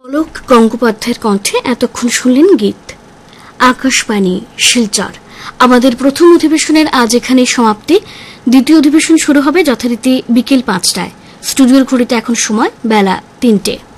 অলোক গঙ্গোপাধ্যায়ের কণ্ঠে এতক্ষণ শুনলেন গীত। আকাশবাণী শিলচর। আমাদের প্রথম অধিবেশনের আজ এখানে সমাপ্তি। দ্বিতীয় অধিবেশন শুরু হবে যথারীতি বিকেল 5টায়। স্টুডিওর ঘড়িতে এখন সময় বেলা 3টে।